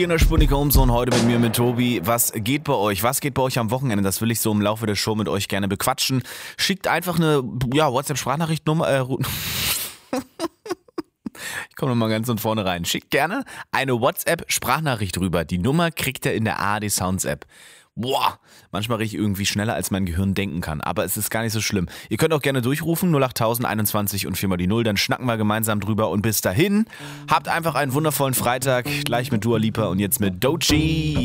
In der Spundiker Umzone heute mit mir, mit Tobi. Was geht bei euch? Was geht bei euch am Wochenende? Das will ich so im Laufe der Show mit euch gerne bequatschen. Schickt einfach eine WhatsApp-Sprachnachrichtnummer. Ich komme nochmal ganz von vorne rein. Schickt gerne eine WhatsApp-Sprachnachricht rüber. Die Nummer kriegt ihr in der ARD Sounds App. Boah, manchmal rieche ich irgendwie schneller, als mein Gehirn denken kann. Aber es ist gar nicht so schlimm. Ihr könnt auch gerne durchrufen, 08021 und 4 mal die 0. Dann schnacken wir gemeinsam drüber. Und bis dahin, habt einfach einen wundervollen Freitag. Gleich mit Dua Lipa und jetzt mit Doechii.